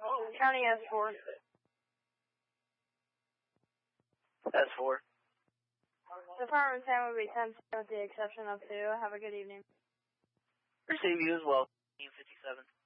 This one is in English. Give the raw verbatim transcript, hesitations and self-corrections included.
County S four. S four. Department ten will be ten with the exception of two. Have a good evening. Receive you as well. fifty-seven.